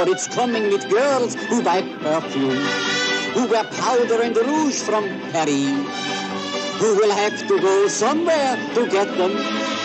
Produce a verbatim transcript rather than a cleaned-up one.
for it's coming with girls who buy perfume, who wear powder and rouge from Paris, who will have to go somewhere to get them.